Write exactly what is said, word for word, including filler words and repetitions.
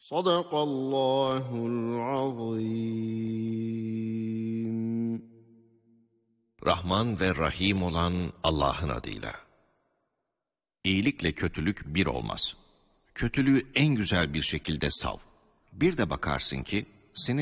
Sadakallahul azim. Rahman ve Rahim olan Allah'ın adıyla. İyilikle kötülük bir olmaz. Kötülüğü en güzel bir şekilde sav. Bir de bakarsın ki senin